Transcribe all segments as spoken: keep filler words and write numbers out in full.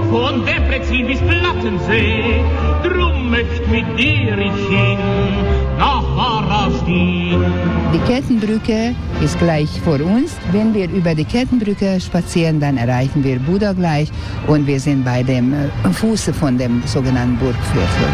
von Debrecen bis Plattensee, drum möcht mit dir ich hin, nach Warastin. Die Kettenbrücke ist gleich vor uns. Wenn wir über die Kettenbrücke spazieren, dann erreichen wir Buda gleich und wir sind bei dem Fuße von dem sogenannten Burgviertel.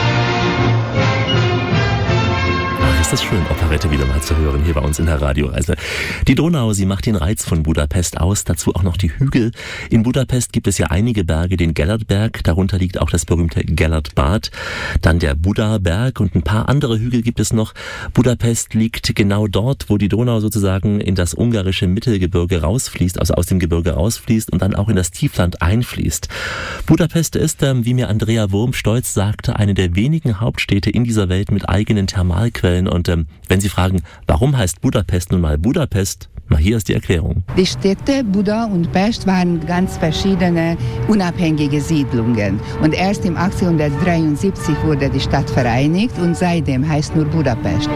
Ist das schön, Operette wieder mal zu hören hier bei uns in der Radioreise. Die Donau, sie macht den Reiz von Budapest aus, dazu auch noch die Hügel. In Budapest gibt es ja einige Berge, den Gellertberg, darunter liegt auch das berühmte Gellertbad, dann der Budaberg und ein paar andere Hügel gibt es noch. Budapest liegt genau dort, wo die Donau sozusagen in das ungarische Mittelgebirge rausfließt, also aus dem Gebirge rausfließt und dann auch in das Tiefland einfließt. Budapest ist, ähm, wie mir Andrea Wurm stolz sagte, eine der wenigen Hauptstädte in dieser Welt mit eigenen Thermalquellen. Und ähm, wenn Sie fragen, warum heißt Budapest nun mal Budapest? Na, hier ist die Erklärung. Die Städte Buda und Pest waren ganz verschiedene unabhängige Siedlungen. Und erst im achtzehnhundertdreiundsiebzig wurde die Stadt vereinigt und seitdem heißt nur Budapest.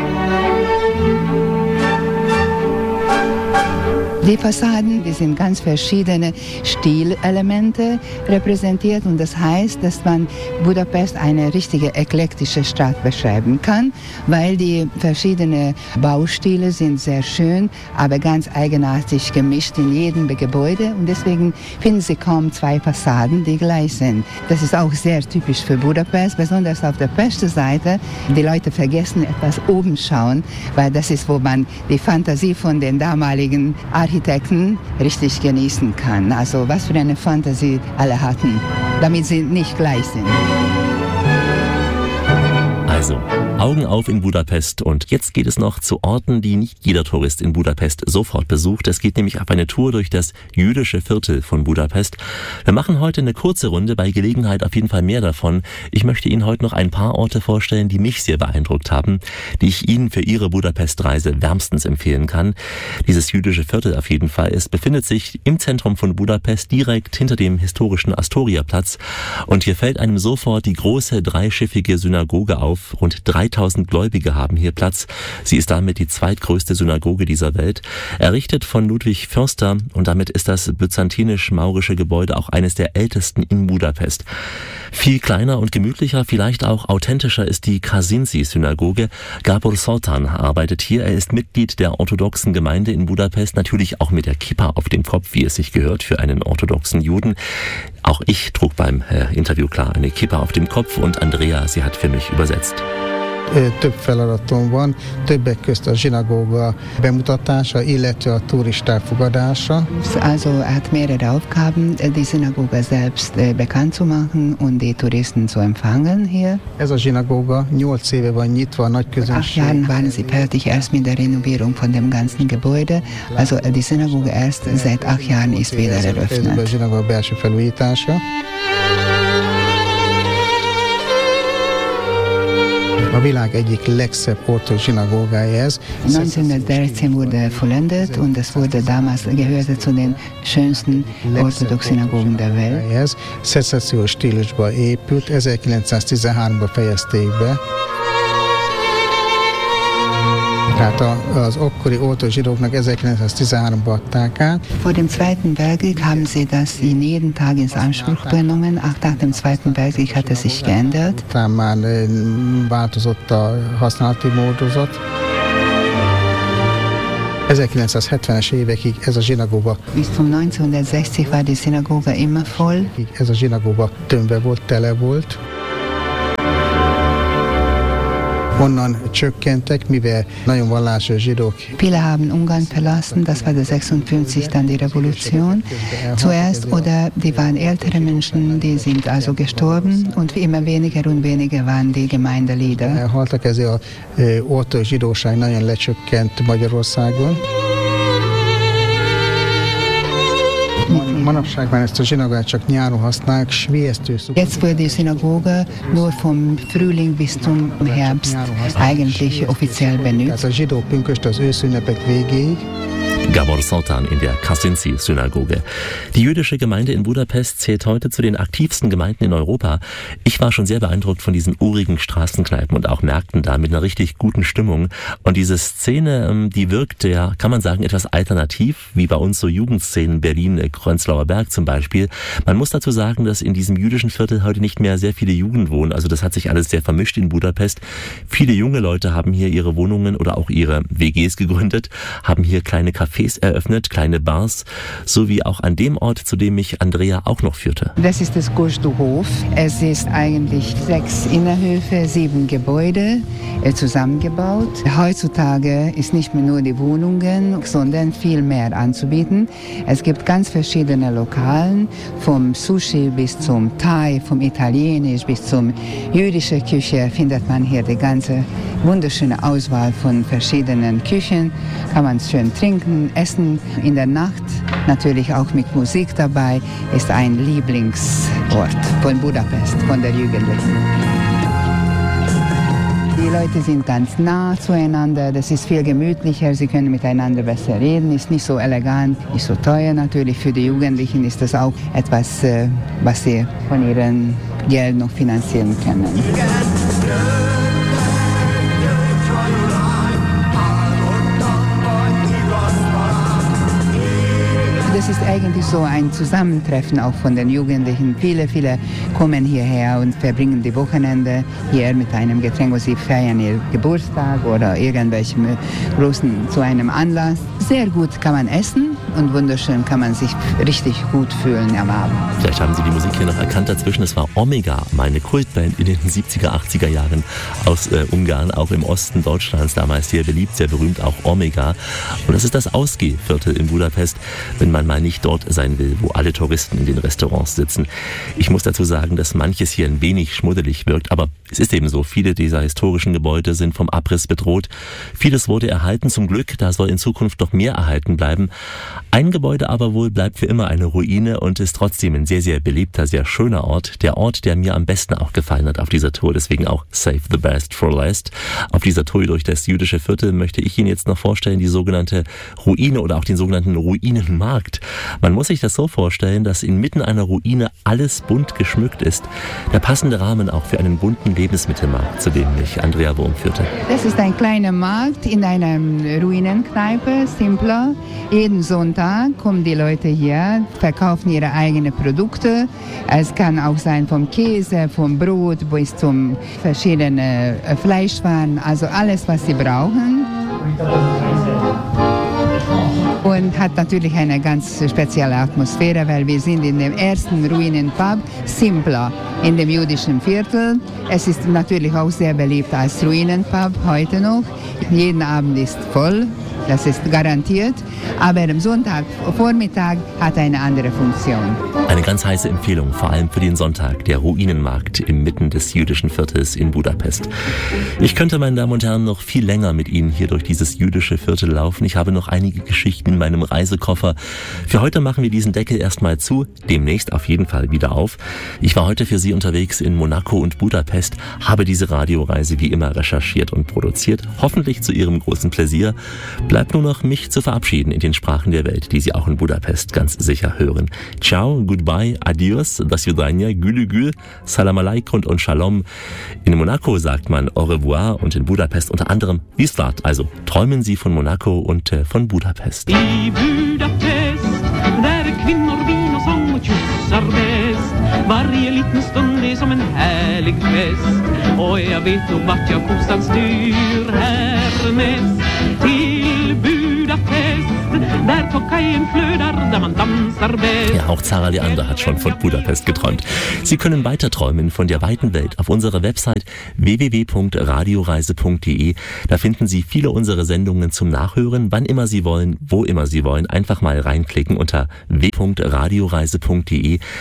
Die Fassaden, die sind ganz verschiedene Stilelemente repräsentiert und das heißt, dass man Budapest eine richtige eklektische Stadt beschreiben kann, weil die verschiedenen Baustile sind sehr schön, aber ganz eigenartig gemischt in jedem Gebäude und deswegen finden Sie kaum zwei Fassaden, die gleich sind. Das ist auch sehr typisch für Budapest, besonders auf der Pester Seite. Die Leute vergessen etwas oben schauen, weil das ist, wo man die Fantasie von den damaligen Architekten Architekten richtig genießen kann. Also was für eine Fantasie alle hatten, damit sie nicht gleich sind. Also, Augen auf in Budapest und jetzt geht es noch zu Orten, die nicht jeder Tourist in Budapest sofort besucht. Es geht nämlich auf eine Tour durch das jüdische Viertel von Budapest. Wir machen heute eine kurze Runde, bei Gelegenheit auf jeden Fall mehr davon. Ich möchte Ihnen heute noch ein paar Orte vorstellen, die mich sehr beeindruckt haben, die ich Ihnen für Ihre Budapest-Reise wärmstens empfehlen kann. Dieses jüdische Viertel auf jeden Fall, es befindet sich im Zentrum von Budapest, direkt hinter dem historischen Astoria-Platz und hier fällt einem sofort die große dreischiffige Synagoge auf. Rund dreitausend Gläubige haben hier Platz. Sie ist damit die zweitgrößte Synagoge dieser Welt. Errichtet von Ludwig Förster und damit ist das byzantinisch-maurische Gebäude auch eines der ältesten in Budapest. Viel kleiner und gemütlicher, vielleicht auch authentischer ist die Kazinci-Synagoge. Gabor Sultan arbeitet hier. Er ist Mitglied der orthodoxen Gemeinde in Budapest, natürlich auch mit der Kippa auf dem Kopf, wie es sich gehört für einen orthodoxen Juden. Auch ich trug beim äh, Interview klar eine Kippa auf dem Kopf und Andrea, sie hat für mich übersetzt. Több feladatom van, többek közt a zsinagóga bemutatása, illetve a turisták fogadása. Also er hat mehrere Aufgaben, die Synagoge selbst bekannt zu machen und die Touristen zu empfangen hier. Ez a zsinagóga nyolc éve van nyitva a nagy közönség. Acht Jahren waren sie fertig erst mit der Renovierung von dem ganzen Gebäude. Also die Synagoge erst seit acht Jahren ist wieder eröffnet. A zsinagóga belső felújítása. A világ egyik legszebb ortodox zsinagógája ez. neunzehnhundertdreizehn wurde vollendet und es wurde damals gehörte zu den schönsten orthodoxen Synagogen der Welt. Szecessziós stílusba épült, ezerkilencszáztizenháromban fejezték be. Tehát az akkori ortodox zsidóknak ezerkilencszáztizenháromban adták át. Vor dem Zweiten Weltkrieg haben sie das in jeden Tag ins Anspruch genommen. Auch nach dem Zweiten Weltkrieg hat es sich geändert. Utána már változott a használati módozat. ezerkilencszázhetvenes évekig ez a zsinagóga. Bis zum neunzehnhundertsechzig war die Synagoge immer voll. Ez a zsinagóga tömve volt, tele volt. Onnan csökkentek, mivel nagyon vallásos zsidók. Viele haben Ungarn verlassen, das war der sechsundfünfzig, dann die Revolution zuerst, oder die waren ältere Menschen, die sind also gestorben und immer weniger und weniger waren die Gemeindelieder. Elhaltak, ezért az ortodox zsidóság nagyon lecsökkent Magyarországon. Manapság már ezt a zsinagógát csak nyáron használják, sviesztő szokott. Jetzt wird die Synagoge nur vom Frühling bis zum Herbst eigentlich offiziell benutzt. Tehát a zsidó pünköst az őszünnepek végéig. Gabor Sultan in der Kasinci-Synagoge. Die jüdische Gemeinde in Budapest zählt heute zu den aktivsten Gemeinden in Europa. Ich war schon sehr beeindruckt von diesen urigen Straßenkneipen und auch Märkten da mit einer richtig guten Stimmung. Und diese Szene, die wirkt ja, kann man sagen, etwas alternativ, wie bei uns so Jugendszenen Berlin, Prenzlauer Berg zum Beispiel. Man muss dazu sagen, dass in diesem jüdischen Viertel heute nicht mehr sehr viele Jugend wohnen. Also das hat sich alles sehr vermischt in Budapest. Viele junge Leute haben hier ihre Wohnungen oder auch ihre W Gs gegründet, haben hier kleine Cafés eröffnet, kleine Bars, sowie auch an dem Ort, zu dem mich Andrea auch noch führte. Das ist das Gostuhof. Es ist eigentlich sechs Innenhöfe, sieben Gebäude äh, zusammengebaut. Heutzutage ist nicht mehr nur die Wohnungen, sondern viel mehr anzubieten. Es gibt ganz verschiedene Lokalen, vom Sushi bis zum Thai, vom Italienisch bis zum jüdischen Küche findet man hier die ganze wunderschöne Auswahl von verschiedenen Küchen. Kann man schön trinken, essen. In der Nacht natürlich auch mit Musik dabei, ist ein Lieblingsort von Budapest, von der Jugendlichen. Die Leute sind ganz nah zueinander, das ist viel gemütlicher, sie können miteinander besser reden, ist nicht so elegant, nicht so teuer natürlich. Für die Jugendlichen ist das auch etwas, was sie von ihrem Geld noch finanzieren können. Das ist eigentlich so ein Zusammentreffen auch von den Jugendlichen. Viele, viele kommen hierher und verbringen die Wochenende hier mit einem Getränk, wo sie feiern ihren Geburtstag oder irgendwelchen großen zu einem Anlass. Sehr gut kann man essen und wunderschön kann man sich richtig gut fühlen am Abend. Vielleicht haben Sie die Musik hier noch erkannt dazwischen. Es war Omega, meine Kultband in den siebziger, achtziger Jahren aus äh, Ungarn, auch im Osten Deutschlands, damals sehr beliebt, sehr berühmt, auch Omega. Und das ist das Ausgehviertel in Budapest, wenn man mal nicht dort sein will, wo alle Touristen in den Restaurants sitzen. Ich muss dazu sagen, dass manches hier ein wenig schmuddelig wirkt, aber es ist eben so, viele dieser historischen Gebäude sind vom Abriss bedroht. Vieles wurde erhalten, zum Glück, da soll in Zukunft noch mehr erhalten bleiben. Ein Gebäude aber wohl bleibt für immer eine Ruine und ist trotzdem ein sehr, sehr beliebter, sehr schöner Ort. Der Ort, der mir am besten auch gefallen hat auf dieser Tour, deswegen auch Save the Best for Last. Auf dieser Tour durch das jüdische Viertel möchte ich Ihnen jetzt noch vorstellen, die sogenannte Ruine oder auch den sogenannten Ruinenmarkt. Man muss sich das so vorstellen, dass inmitten einer Ruine alles bunt geschmückt ist. Der passende Rahmen auch für einen bunten Lebensmittelmarkt, zu dem mich Andrea Wurm führte. Das ist ein kleiner Markt in einer Ruinenkneipe, Simpler. Jeden Sonntag kommen die Leute hier, verkaufen ihre eigenen Produkte. Es kann auch sein vom Käse, vom Brot bis zum verschiedenen Fleischwaren, also alles, was sie brauchen. Und hat natürlich eine ganz spezielle Atmosphäre, weil wir sind in dem ersten Ruinenpub, Simpler, in dem jüdischen Viertel. Es ist natürlich auch sehr beliebt als Ruinenpub heute noch. Jeden Abend ist voll, das ist garantiert. Aber am Sonntagvormittag hat eine andere Funktion. Eine ganz heiße Empfehlung, vor allem für den Sonntag, der Ruinenmarkt inmitten des jüdischen Viertels in Budapest. Ich könnte, meine Damen und Herren, noch viel länger mit Ihnen hier durch dieses jüdische Viertel laufen. Ich habe noch einige Geschichten in meinem Reisekoffer. Für heute machen wir diesen Deckel erstmal zu, demnächst auf jeden Fall wieder auf. Ich war heute für Sie unterwegs in Monaco und Budapest, habe diese Radioreise wie immer recherchiert und produziert, hoffentlich zu Ihrem großen Pläsier. Bleibt nur noch, mich zu verabschieden in den Sprachen der Welt, die Sie auch in Budapest ganz sicher hören. Ciao, goodbye, adios, do svidania, gülü gül, salam alaikum und shalom. In Monaco sagt man au revoir und in Budapest unter anderem Wislat, also träumen Sie von Monaco und äh, von Budapest. I Budapest, där kvinnor, vin och sång och kyssar bäst. Varje liten stund är som en härlig fest. Och jag vet nog vart jag kostan styr härnäst. Till Budapest, där Tokajen flödar, där man dansar bäst. Ja, auch Zara Leander hat schon von Budapest geträumt. Sie können weiter träumen von der weiten Welt auf unserer Website w w w punkt radioreise punkt d e. Da finden Sie viele unserer Sendungen zum Nachhören, wann immer Sie wollen, wo immer Sie wollen. Einfach mal reinklicken unter w w w punkt radioreise punkt d e.